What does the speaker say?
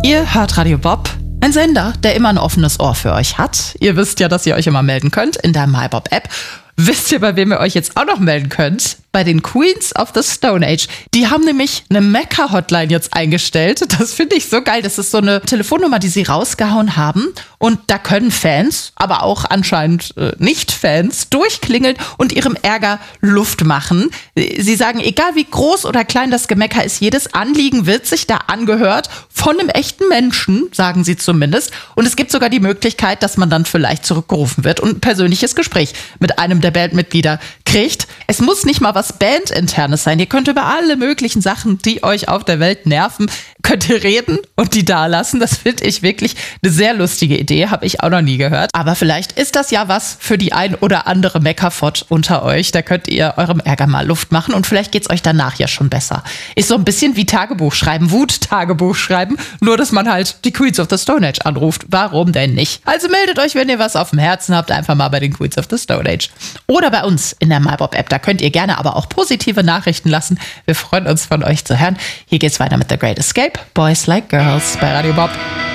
Ihr hört Radio Bob, ein Sender, der immer ein offenes Ohr für euch hat. Ihr wisst ja, dass ihr euch immer melden könnt in der MyBob-App. Wisst ihr, bei wem ihr euch jetzt auch noch melden könnt? Bei den Queens of the Stone Age. Die haben nämlich eine Mecha-Hotline jetzt eingestellt. Das finde ich so geil. Das ist so eine Telefonnummer, die sie rausgehauen haben. Und da können Fans, aber auch anscheinend Nicht-Fans, durchklingeln und ihrem Ärger Luft machen. Sie sagen, egal wie groß oder klein das Gemecker ist, jedes Anliegen wird sich da angehört von einem echten Menschen, sagen sie zumindest. Und es gibt sogar die Möglichkeit, dass man dann vielleicht zurückgerufen wird und ein persönliches Gespräch mit einem der Bandmitglieder kriegt. Es muss nicht mal was Bandinternes sein. Ihr könnt über alle möglichen Sachen, die euch auf der Welt nerven, könnt ihr reden und die da lassen. Das finde ich wirklich eine sehr lustige Idee. Habe ich auch noch nie gehört. Aber vielleicht ist das ja was für die ein oder andere Meckerfott unter euch. Da könnt ihr eurem Ärger mal Luft machen und vielleicht geht es euch danach ja schon besser. Ist so ein bisschen wie Tagebuch schreiben, Wut-Tagebuch schreiben, nur dass man halt die Queens of the Stone Age anruft. Warum denn nicht? Also meldet euch, wenn ihr was auf dem Herzen habt, einfach mal bei den Queens of the Stone Age. Oder bei uns in der MyBob-App. Da könnt ihr gerne aber auch positive Nachrichten lassen. Wir freuen uns, von euch zu hören. Hier geht's weiter mit The Great Escape. Boys Like Girls bei Radio Bob.